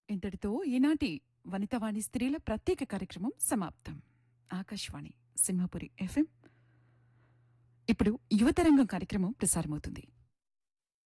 ఇంతటితో ఈనాటి వనితావాణి స్త్రీల ప్రత్యేక కార్యక్రమం సమాప్తం. ఆకాశవాణి సింహపురి FM. ఇప్పుడు యువతరంగం కార్యక్రమం ప్రసారమవుతుంది.